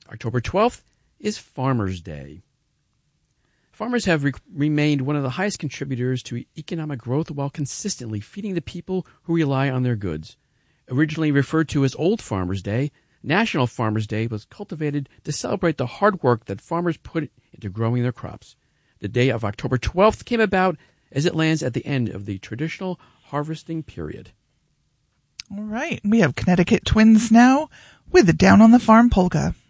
October 12th is Farmers' Day. Farmers have remained one of the highest contributors to economic growth while consistently feeding the people who rely on their goods. Originally referred to as Old Farmers' Day, National Farmers' Day was cultivated to celebrate the hard work that farmers put into growing their crops. The day of October 12th came about as it lands at the end of the traditional harvesting period. All right. We have Connecticut Twins now with the Down on the Farm polka.